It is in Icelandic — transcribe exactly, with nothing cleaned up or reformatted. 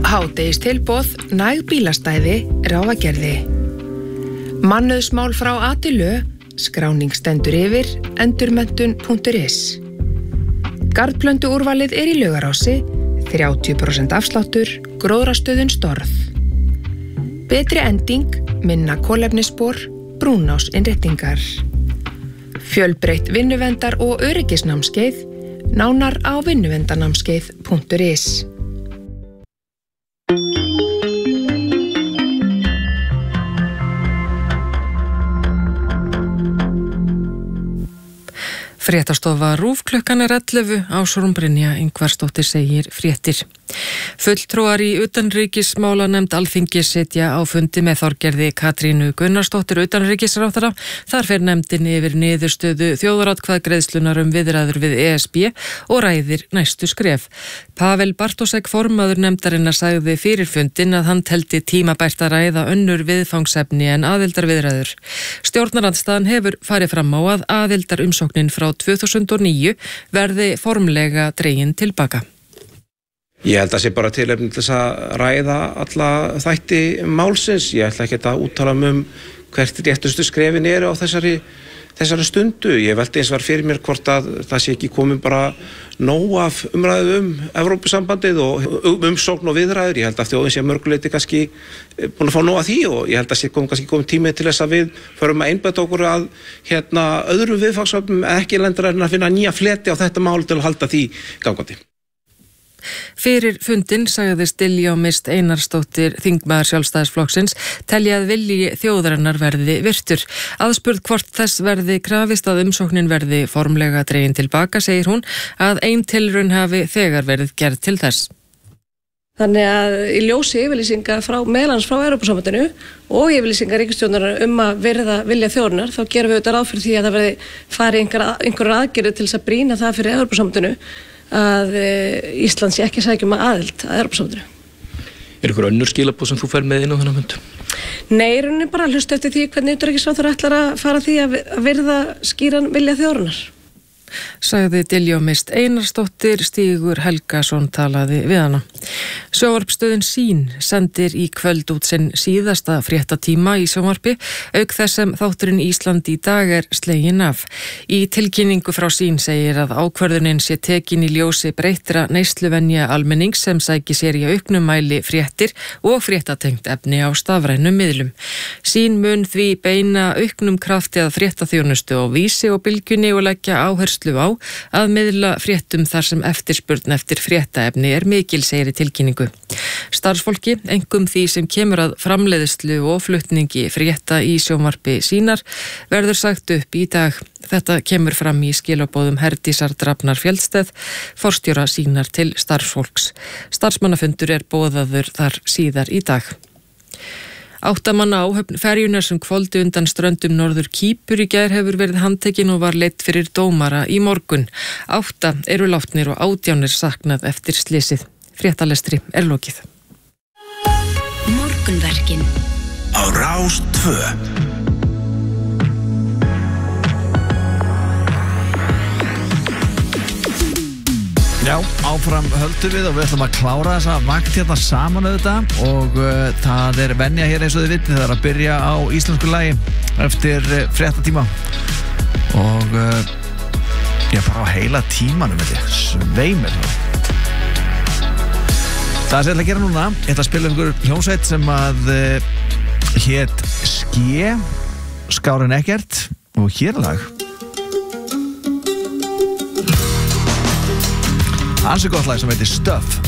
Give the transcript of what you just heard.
Hádegistilboð, næg bílastæði, ráðagerði. Mannauðsmál frá A til Ö, skráning stendur yfir, endurmenntun punktur is. Garðplöntu úrvalið er í Laugarási, þrjátíu prósent afsláttur, gróðrastöðun Storð. Betri ending, minna kolefnisspor, brúnás innréttingar. Fjölbreytt vinnuverndar og öryggisnámskeið, nánar á vinnuverndananámskeið punktur is. Fréttastofa RÚV klukkan er ellefu, Ásrún Brynja Ingvarsdóttir segir fréttir. Fulltrúar í utanríkismálanefnd Alþingis sitja á fundi með Þorgerði Katrínu Gunnarsdóttir utanríkisráðherra. Þar fer nefndin yfir niðurstöðu þjóðaratkvæðagreiðslunar um viðræður við E S B og ræðir næstu skref. Pavel Bartósek formaður nefndarinnar sagði fyrir fundin að hann teldi tímabært að ræða önnur viðfangsefni en aðildarviðræður. Stjórnarandstaðan hefur farið fram á að aðildarumsóknin frá tvö þúsund og níu verði formlega dregin tilbaka. Ég held að sé bara tilefni til þess að ræða alla þætti málsins. Ég ætla ekki að úttala um hvert réttustu skrefin eru á þessari, þessari stundu. Ég velti eins var fyrir mér hvort að það sé ekki komin bara nóg af umræðu um Evrópusambandið og umsókn og viðræður. Ég held að þjóðin sé mörguleiti kannski búin að fá nóg af því og ég held að sé kom, kannski komin tími til þess að við förum að einbeita okkur að hérna, öðru viðfangsefnum, ekki lendur að finna nýja fleti á þetta mál til að halda því gangandi. Fyrir fundin sagðist Diljá Mist Einarsdóttir þingmaður Sjálfstæðisflokksins telja að vilji þjóðarinnar verði virtur. Aðspurð hvort þess verði krafist að umsóknin verði formlega dregin tilbaka, segir hún að ein tilraun hafi þegar verið gerð til þess. Þannig að í ljósi yfirlýsinga frá meðlans frá Evrópusambandinu og yfirlýsinga ríkisstjórnar um að virða vilja þjóðarinnar, þá gerum við auðvitað ráð fyrir því að það verði farið einhverjar einhver aðgerðir til þess að brýna það fyrir Evrópusambandinu að Ísland sé ekki sækjum að aðild að Evrópusambandinu. Er ykkur önnur skilaboð sem þú fer með inn á þennan fund? Nei, í rauninni bara hlusta eftir því hvernig utanríkisráðherra ætlar að fara því að virða skýran vilja þjóðarinnar. Sagði Diljá Mist Einarsdóttir, Stígur Helgason talaði við hana. Sjónvarpstöðin Sýn sendir í kvöld út sinn síðasta fréttatíma í sjónvarpi, auk þess sem þátturinn Ísland í dag er sleginn af. Í tilkynningu frá Sýn segir að ákvörðunin sé tekin í ljósi breyttra neysluvenja almennings sem sæki sér í auknum mæli fréttir og fréttatengt efni á stafrænum miðlum. Sýn mun því beina auknum krafti að fréttaþjónustu á Vísi og Bylgjunni og leggja áherslu á að miðla fréttum þar sem eftirspurn eftir fréttaefni er mikil, segir í tilkynningu. Starfsfólki, einkum því sem kemur að framleiðslu og flutningi frétta í sjónvarpi Sýnar, verður sagt upp í dag. Þetta kemur fram í skilaboðum Herdísar Drafnar Fjellsteð, forstjóra Sýnar til starfsfólks. Starfsmannafundur er boðaður þar síðar í dag. Áttamanna áhöfn ferjunar sem hvolfdi undan ströndum Norður Kýpur í gær hefur verið handtekin og var leidd fyrir dómara í morgun. Átta eru látnir og átján er saknað eftir slysið. Fréttalestri er lokið. Morgunverkin á Rás tvö. Já, áfram höldum við og við ætlum að klára þessa vakt hérna saman auðvitað og uh, það er venja hér eins og þið vitið, það er að byrja á íslensku lagi eftir uh, fréttatíma og uh, ég bara á heila tímanum þetta, sveimir það sem ég ætla að gera núna, ég ætla að spila ykkur hljómsveit sem að uh, hét Ske, Skárin Ekkert og hér er lag ansi gott lag sem heitir Stuff.